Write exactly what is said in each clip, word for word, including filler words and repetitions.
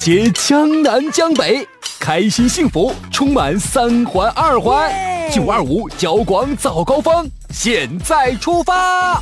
接江南江北，开心幸福充满三环二环。九二五交广早高峰，现在出发。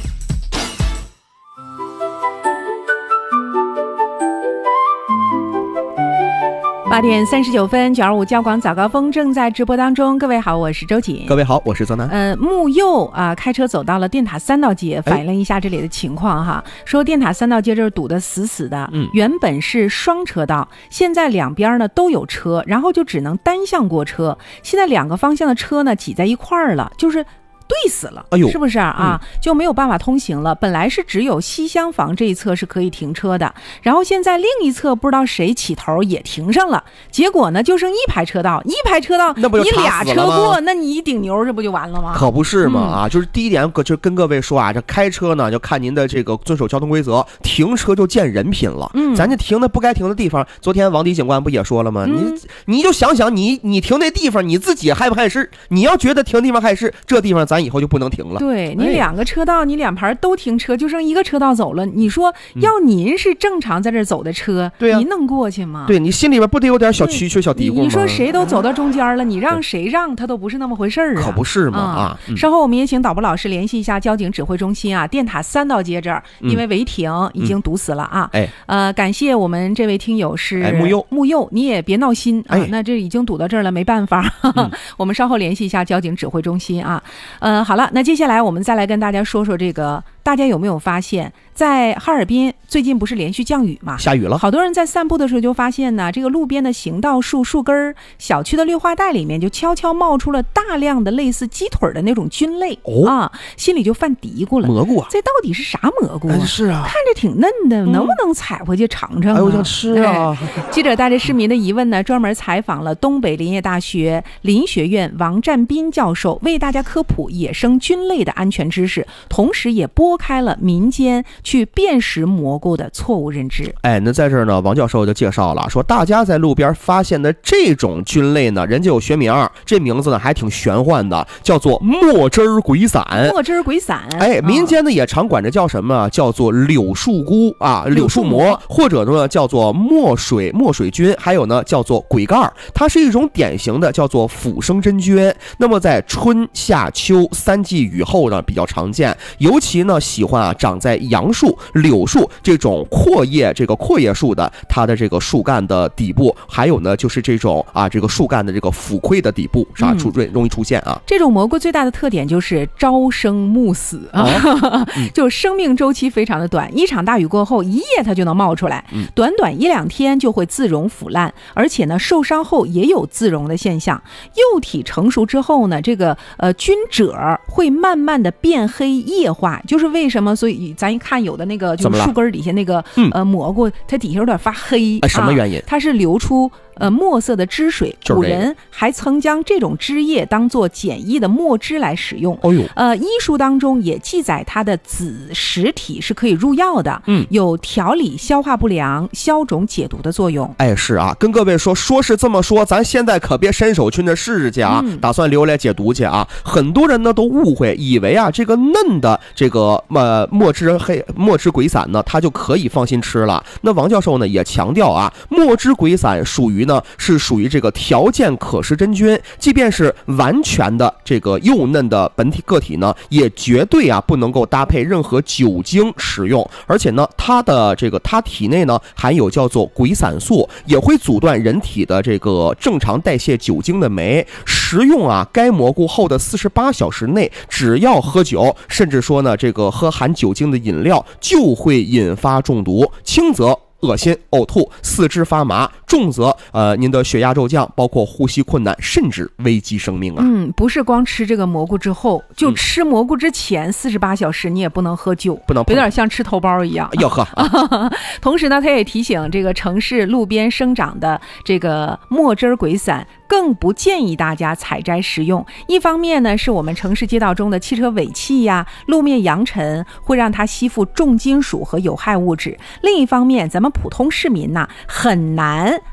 八点三十九分，九二五交广早高峰正在直播当中。各位好，我是周瑾。 各位好，我是泽南。 呃，木佑啊，开车走到了电塔三道街，反映了一下这里的情况哈。说电塔三道街这儿堵得死死的，嗯，原本是双车道，现在两边呢都有车，然后就只能单向过车。现在两个方向的车呢挤在一块儿了，就是对死了，哎呦，是不是啊、嗯？就没有办法通行了。本来是只有西厢房这一侧是可以停车的，然后现在另一侧不知道谁起头也停上了，结果呢就剩一排车道，一排车道， 那不就你俩车过，那你一顶牛这不就完了吗？ 可不是嘛、嗯、啊！就是第一点，就跟各位说啊，这开车呢就看您的这个遵守交通规则，停车就见人品了。嗯，咱这停的不该停的地方，昨天王迪警官不也说了吗？嗯、你你就想想你你停那地方，你自己害不害事？你要觉得停地方害事，这地方咱以后就不能停了。 对，你两个车道，哎、你两排都停车，就剩一个车道走了。你说要您是正常在这走的车， 对、嗯、 您能过去吗？ 对，你心里边不得有点小蛐蛐、小嘀咕吗？ 你说谁都走到中间了，你让谁让他都不是那么回事儿啊！ 可不是嘛啊！ 嗯、稍后我们也请导播老师联系一下交警指挥中心啊，电塔三道街这儿因为违停已经堵死了啊！ 哎、 嗯，呃，感谢我们这位听友是木佑， 木佑，你也别闹心啊！ 哎、 那这已经堵到这儿了，没办法，嗯、我们稍后联系一下交警指挥中心啊。呃，好了，那接下来我们再来跟大家说说这个，大家有没有发现，在哈尔滨最近不是连续降雨嘛？ 下雨了， 好多人在散步的时候就发现呢，这个路边的行道树树根、小区的绿化带里面就悄悄冒出了大量的类似鸡腿的那种菌类、哦、啊，心里就犯嘀咕了， 蘑菇啊， 这到底是啥蘑菇啊？ 哎、是啊， 看着挺嫩的，能不能采回去尝尝啊？ 哎，我想吃啊！ 记者带着市民的疑问呢，专门采访了东北林业大学林学院王占斌教授，为大家科普野生菌类的安全知识，同时也拨开了民间去辨识蘑菇的错误认知。 哎，那在这儿呢，王教授就介绍了，说大家在路边发现的这种菌类呢，人家有学名，这名字呢还挺玄幻的，叫做墨汁儿鬼伞。 墨汁儿鬼伞， 哎，民间呢也常管这叫什么？叫做柳树菇啊，柳树蘑，或者呢叫做墨水墨水菌，还有呢叫做鬼盖儿。它是一种典型的叫做腐生真菌。那么在春夏秋三季雨后呢比较常见，尤其呢喜欢啊长在杨树、柳树这种阔叶这个阔叶树的它的这个树干的底部，还有呢就是这种啊这个树干的这个腐溃的底部是吧，出容易出现啊。 这种蘑菇最大的特点就是朝生暮死啊，哦嗯、就生命周期非常的短，一场大雨过后一夜它就能冒出来，嗯、短短一两天就会自溶腐烂，而且呢受伤后也有自溶的现象。幼体成熟之后呢，这个呃菌褶会慢慢的变黑液化，就是为什么？所以咱一看有的那个就是树根底下那个呃蘑菇，它底下有点发黑， 哎、什么原因？ 啊、它是流出呃墨色的汁水，古人还曾将这种汁液当做简易的墨汁来使用。 哦呦， 呃，医书当中也记载它的子实体是可以入药的，嗯，有调理消化不良、消肿解毒的作用。 哎，是啊，跟各位说，说是这么说，咱现在可别伸手去那试试去啊，嗯、打算留来解毒去啊。很多人呢都误会，以为啊这个嫩的这个呃墨汁黑墨汁鬼伞呢，它就可以放心吃了。那王教授呢也强调啊，墨汁鬼伞属于呢是属于这个条件可食真菌，即便是完全的这个幼嫩的本体个体呢，也绝对啊不能够搭配任何酒精食用。而且呢，它的这个它体内呢含有叫做鬼伞素，也会阻断人体的这个正常代谢酒精的酶。食用啊该蘑菇后的四十八小时内，只要喝酒，甚至说呢这个喝含酒精的饮料，就会引发中毒，轻则恶心、呕吐、四肢发麻，重则呃您的血压骤降，包括呼吸困难，甚至危及生命啊。 嗯，不是光吃这个蘑菇之后，就吃蘑菇之前四十八小时你也不能喝酒， 不能， 有点像吃头孢一样。 要喝。 同时呢，他也提醒这个城市路边生长的这个墨汁鬼伞，更不建议大家采摘食用。一方面呢，是我们城市街道中的汽车尾气呀、路面扬尘会让它吸附重金属和有害物质；另一方面，咱们普通市民呐、啊，很难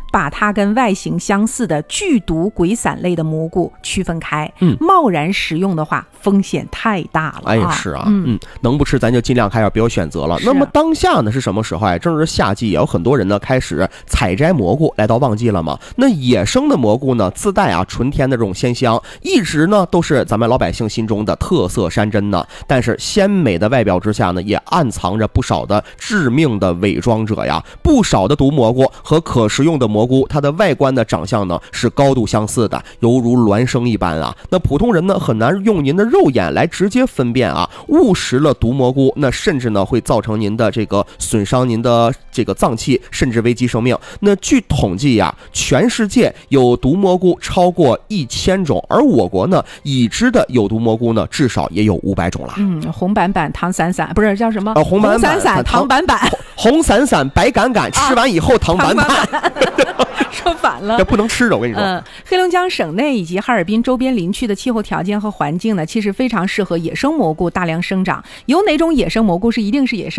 把它跟外形相似的剧毒鬼伞类的蘑菇区分开。嗯，贸然食用的话，风险太大了。 哎，是啊，嗯，嗯能不吃咱就尽量还要别有选择了。那么当下呢是什么时候啊？正是夏季，也有很多人呢开始采摘蘑菇，来到旺季了嘛。那野生的蘑菇呢，自带啊纯天的这种鲜香，一直呢都是咱们老百姓心中的特色山珍呢。但是鲜美的外表之下呢，也暗藏着不少的致命的伪装者呀。不少的毒蘑菇和可食用的蘑菇，它的外观的长相呢是高度相似的，犹如孪生一般啊。那普通人呢很难用您的肉眼来直接分辨啊，误食了毒蘑菇，那甚至呢会造成您的这个损伤您的这个脏器，甚至危及生命。那据统计呀，全世界有毒蘑菇超过一千种，而我国呢已知的有毒蘑菇呢至少也有五百种了。 嗯，红板板、糖散散，不是叫什么？ 呃、红板板、 散糖板板、 红散散、白杆杆，吃完以后糖板板。 啊说反了， 这不能吃的，我跟你说。 嗯，黑龙江省内以及哈尔滨周边林区的气候条件和环境呢，其实非常适合野生蘑菇大量生长。有哪种野生蘑菇是一定是野生？